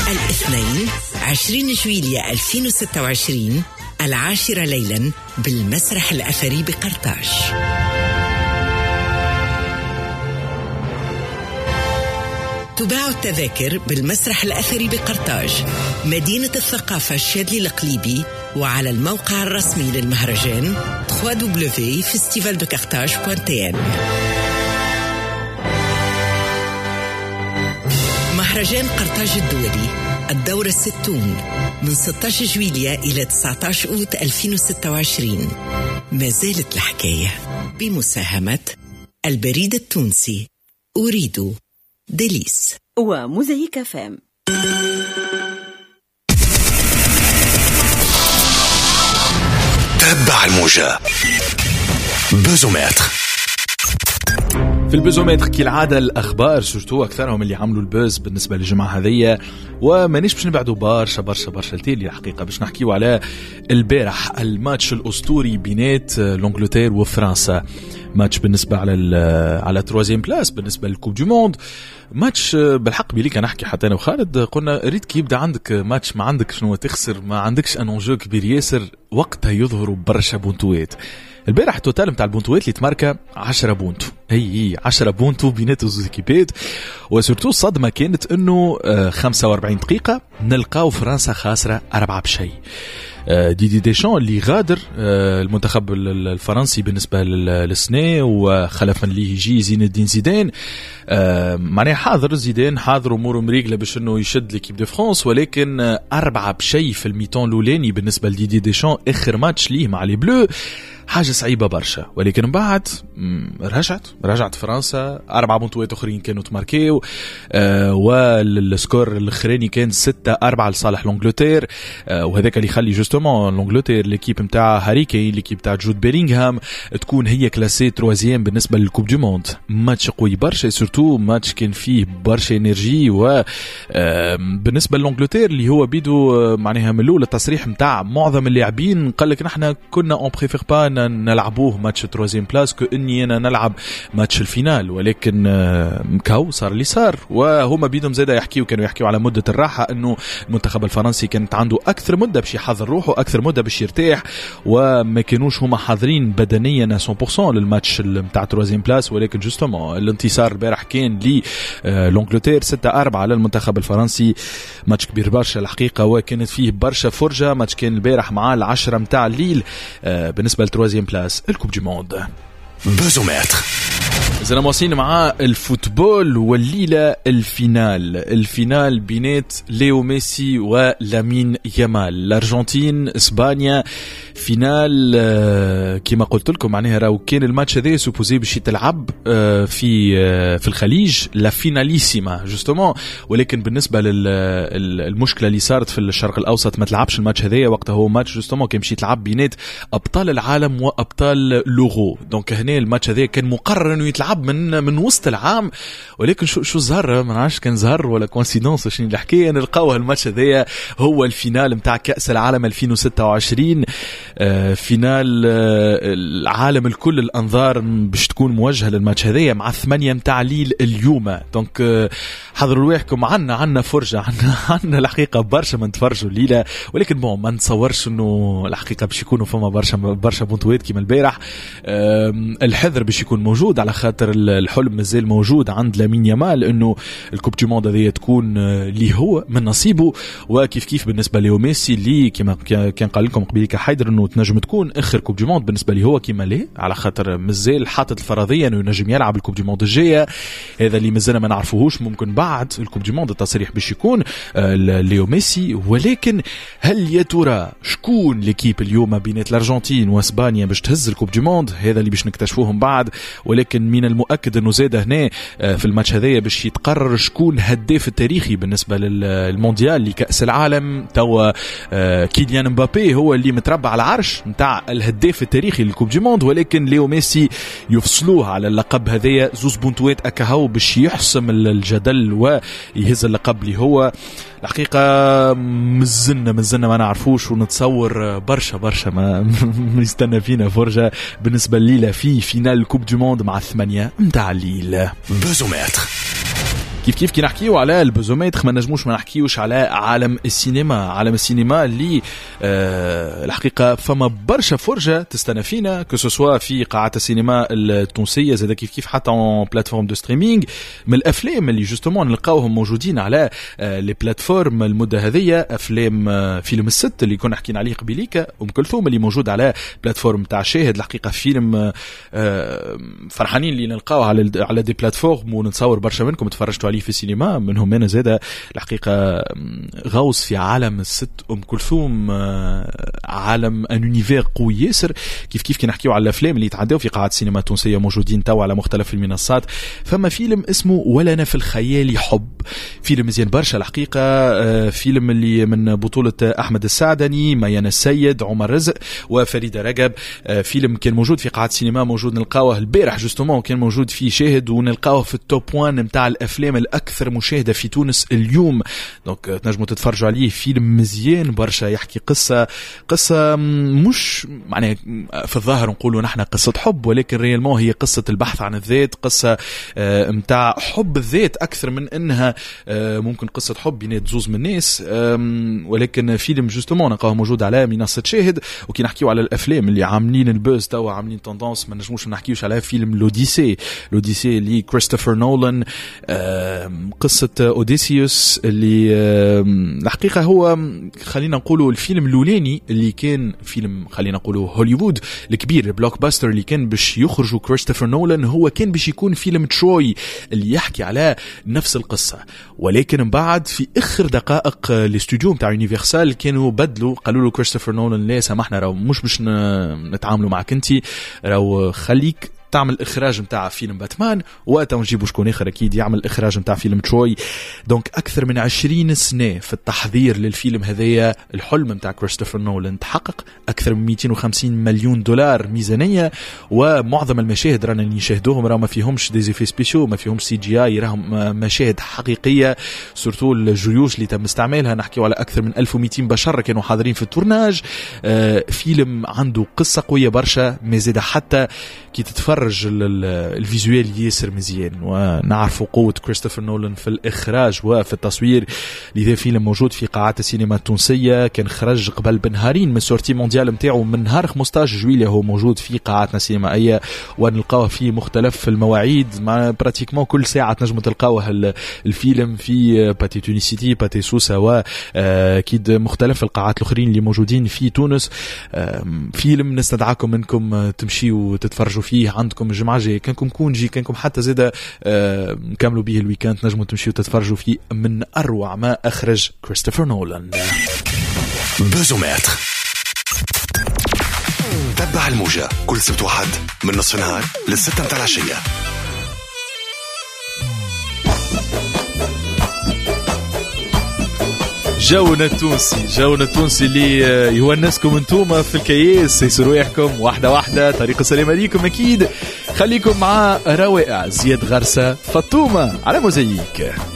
الاثنين 20 جويلية 2026 10 ليلا بالمسرح الأثري بقرطاج. تباع التذاكر بالمسرح الأثري بقرطاج مدينة الثقافة الشاذلي القليبي وعلى الموقع الرسمي للمهرجان www.festivaldecarthage.tn. مهرجان قرطاج الدولي الدورة 60 من 16 جويلية إلى 19 أوت 2026. ما زالت الحكاية بمساهمة البريد التونسي أريد ديليس وموزايك فام. تبع الموجة بوزومتر. في البوزومتر كالعادة الأخبار سورتو أكثرهم اللي عملوا البوز بالنسبة للجماعة هذية، ومانيش باش نبعدوا برشا التالي الحقيقة باش نحكيوا على البارح الماتش الأسطوري بينات لونجلتير وفرنسا. ماتش بالنسبة على تروازيام بلاس بالنسبة للكوب دو موند. ماتش بالحق بيلي كان نحكي حتى أنا وخالد قلنا ريت كي يبدأ عندك ماتش ما عندك شنو تخسر، ما عندكش ان انجو كبير ياسر، وقتها يظهروا برشا بونتوات. البارح التوتال متاع البونتوات اللي تماركا 10 بونتو، هي 10 بونتو بينات زوز ايكيبات. وسورتو الصدمة كانت انه 45 دقيقة نلقاو فرنسا خاسرة 4-0. ديدي ديشان اللي غادر المنتخب الفرنسي بالنسبة للسنة، وخلف من اللي يجي زين الدين زيدان. معناها حاضر زيدان، حاضر أموره مريقلة باش انه يشد ليكيب دو فرانس، ولكن 4-0 في الميتون الأولاني بالنسبة لديدي ديشان آخر ماتش ليه مع لي بلو، حاجة صعيبة برشا. ولكن بعد رجعت فرنسا 4 بونتوات أخرين كانوا تماركيو، والسكور الأخراني كان 6-4 لصالح لونجلتير. وهذاك اللي يخلي جوستومون لونجلتير ليكيب متاع هاري كين، ليكيب متاع جود بيلينغهام تكون هي كلاسي تروازيام بالنسبة للكوب دو موند. ماتش قوي برشا، سورتو ماتش كان فيه برشا انرجي. و بالنسبة للونجلتير اللي هو بيدو معناها من الأول التصريح متاع معظم اللاعبين قال لك نحن كنا اون بريفير با نلعبوه ماتش تروازيام بلاس كأني أنا نلعب ماتش الفينال، ولكن مكاو صار اللي صار. وهما بيدهم زادا يحكيوا، كانوا يحكيوا على مدة الراحة، أنه المنتخب الفرنسي كانت عنده أكثر مدة باش يحضر روحه، أكثر مدة باش يرتاح، وما كانوش هما حاضرين بدنيا 100% للماتش متاع تروازيام بلاس. ولكن جوستومون الانتصار البارح كان لي لونجلتير 6-4 على المنتخب الفرنسي. ماتش كبير برشا الحقيقة، وكانت فيه برشا فرجة. ماتش كان البارح مع 10 متاع الليل بالنسبة لتروازيام بلاس الكوب دو موند. بوزومتر زنا مواصلين مع الفوتبول، والليلة الفينال بينات ليو ميسي ولامين يامال. الأرجنتين إسبانيا فينال كما قلت لكم، معناها راهو كان الماتش هذا سوبوزي باش يتلعب في الخليج لا فيناليسيما جوستومون. ولكن بالنسبة للمشكلة اللي صارت في الشرق الأوسط ما تلعبش الماتش هذا، وقتها هو ماتش جوستومون كان باش يتلعب بينات أبطال العالم وأبطال لوغو. دونك هنا الماتش هذا كان مقرر انه يتلعب من وسط العام، ولكن شو ظهر ما نعرفش كان ظهر ولا كونسيدونس شنو الحكايه. نلقاوها الماتش هذا هو الفينال نتاع كأس العالم 2026. فينال العالم الكل الانظار باش تكون موجهه للماتش هذا مع 8 نتاع ليل اليوم. دونك حضروا رواحكم، عنا فرجه، عنا الحقيقه برشا ما نتفرجوا الليله. ولكن بون ما نتصورش انه الحقيقه باش يكونوا فما برشا بونتوات كيما البارح. الحذر باش يكون موجود، على خاطر الحلم مازال موجود عند لامين يامال انه الكوب دو موند هذه تكون اللي هو من نصيبه. وكيف بالنسبه ليو ميسي اللي كما كان قال لكم قبيلك حيدر انه تنجم تكون اخر كوب دو موند بالنسبه لي هو كيما ليه، على خاطر مازال حاطط الفرضيه انه ينجم يلعب الكوب دو موند الجايه. هذا اللي مازال ما نعرفوهوش، ممكن بعد الكوب دو موند التصريح باش يكون ليو ميسي. ولكن هل يا ترى شكون ليكيب اليوم بينات الارجنتين واسبانيا باش تهز الكوب دو موند؟ هذا اللي باش نكتشفوهم بعد. ولكن من المؤكد انه زاد هنا في الماتش هذايا باش يتقرر شكون هداف التاريخي بالنسبه للمونديال لكأس العالم. توا كيليان مبابي هو اللي متربع على العرش نتاع الهداف التاريخي للكوب دو موند، ولكن ليو ميسي يفصلوه على اللقب هذايا زوز بونتوات اكاهو باش يحسم الجدل ويهز اللقب اللي هو الحقيقه مزلنا ما نعرفوش. ونتصور برشا ما يستنى فينا فرجه بالنسبه الليله في فينال الكوب دو موند مع 8 متاع الليل. بوزومتر كيف كي نحكيو على البوزومتر ما نجموش ما نحكيوش على عالم السينما اللي الحقيقة فما برشا فرجة تستنى فينا كسوسوا في قاعة السينما التونسية زاد كيف حتى اون بلاتفورم دو ستريمينغ من الافلام اللي جوستومون نلقاوهم موجودين على لي بلاتفورم المدة هذية افلام فيلم الست اللي كنا حكينا عليه قبيليك كلثوم اللي موجود على بلاتفورم تاع شاهد. الحقيقة فيلم فرحانين اللي نلقاوه على دي بلاتفورم ونتصور برشا منكم تفرجتوا عليه في السينما منهم انا زاده. الحقيقه غوص في عالم الست كلثوم عالم ان يونيفير قوي ياسر. كيف كي نحكيو على الافلام اللي يتعداو في قاعات السينما التونسيه موجودين توا على مختلف المنصات. فما فيلم اسمه ولنا في الخيال حب، فيلم مزيان برشا الحقيقه. فيلم اللي من بطوله احمد السعدني، ميان السيد، عمر رزق وفريده رجب. فيلم كان موجود في قاعات السينما موجود نلقاوه البارح جوستومون كان موجود في شاهد ونلقاوه في التوب 1 نتاع الافلام الاكثر مشاهده في تونس اليوم. دونك تنجموا تتفرجوا عليه. فيلم مزيان برشا يحكي قصه مش معناها في الظاهر نقولوا نحن قصه حب ولكن ريالمون هي قصه البحث عن الذات، قصه متاع حب الذات اكثر من انها ممكن قصه حب بين زوز من الناس. ولكن فيلم جوستومون نلقاوه موجود على منصه شاهد. وكي نحكيو على الافلام اللي عاملين البوز توا عاملين تندونس ما نجموش نحكيوش على فيلم لوديسي اللي كريستوفر نولان. قصة أوديسيوس اللي الحقيقة هو خلينا نقولوا الفيلم الأولاني اللي كان فيلم خلينا نقولوا هوليوود الكبير البلوك باستر اللي كان باش يخرجوا كريستوفر نولان. هو كان باش يكون فيلم تروي اللي يحكي على نفس القصة، ولكن من بعد في آخر دقائق الاستوديو متاع يونيفرسال كانوا بدلوا قالوا له كريستوفر نولان لا سامحنا راهو مش باش نتعاملوا معك انتي، راهو خليك تعمل اخراج نتاع فيلم باتمان وقتها نجيبوا شكون اخر اكيد يعمل اخراج نتاع فيلم تروي. دونك اكثر من 20 سنه في التحضير للفيلم هذايا. الحلم نتاع كريستوفر نولان تحقق، اكثر من 250 مليون دولار ميزانيه، ومعظم المشاهد رانا نشاهدوهم راه ما فيهمش دي زيفي سبيشيو ما فيهمش سي جي اي، راهم مشاهد حقيقيه سورتو الجيوش اللي تم استعمالها. نحكيو على اكثر من 1200 بشر كانوا حاضرين في التورناج. فيلم عنده قصه قويه برشا مازيد حتى كي تتفرج الفيزوال ياسر مزيان، ونعرفوا قوة كريستوفر نولان في الإخراج وفي التصوير. لذا فيلم موجود في قاعات السينما التونسية، كان خرج قبل بنهارين من سورتي مونديال متاعه من نهار 15 جويلية هو موجود في قاعاتنا السينمائية ونلقاه في مختلف المواعيد مع براتيكمون كل ساعة تنجموا تلقاوه الفيلم في باتي تونيسيتي باتي سوسة وأكيد مختلف القاعات الأخرين اللي موجودين في تونس. فيلم نستدعاكم منكم تمشيوا تتفرجوا فيه عندكم الجمعة جاي كانكم كونجي كانكم حتى زيادة نكملوا به الويكاند نجموا تمشيوا تتفرجوا فيه من أروع ما أخرج كريستوفر نولان. بوزومتر تبع الموجة كل سبت واحد من نصف النهار للستة متاع العشية. جونا التونسي اللي يونسكم انتوما في الكياس يسروا رواحكم واحدة واحدة. طريق السلام عليكم أكيد. خليكم مع روائع زياد غرسة فطومة على موزايك.